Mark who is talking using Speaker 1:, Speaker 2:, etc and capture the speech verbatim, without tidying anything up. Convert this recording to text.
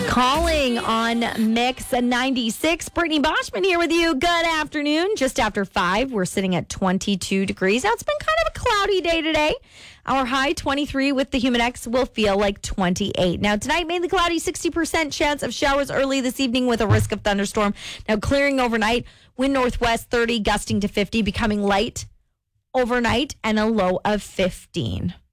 Speaker 1: Calling on Mix ninety-six. Brittany Boschman here with you. Good afternoon. Just after five, we're sitting at twenty-two degrees. Now, it's been kind of a cloudy day today. Our high, twenty-three with the Humidex, will feel like twenty-eight. Now, tonight, mainly cloudy, sixty percent chance of showers early this evening with a risk of thunderstorm. Now, clearing overnight, wind northwest thirty, gusting to fifty, becoming light overnight, and a low of fifteen.